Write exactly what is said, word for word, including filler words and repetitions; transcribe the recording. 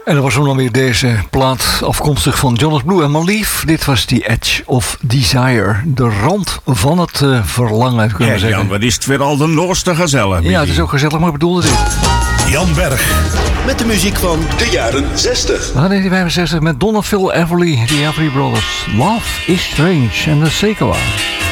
En dan was er dan weer deze plaat afkomstig van Jonas Blue en Malief. Dit was The Edge of Desire. De rand van het uh, verlangen, kunnen we zeggen. Jan, wat is het weer al de Noorste gezellig. Ja, het is ook gezellig, maar ik bedoelde dit. Jan Berg. Met de muziek van de jaren zestig. negentien vijfenzestig met Donna, Phil, Everly, The Everly Brothers. Love is Strange en de Sequoia.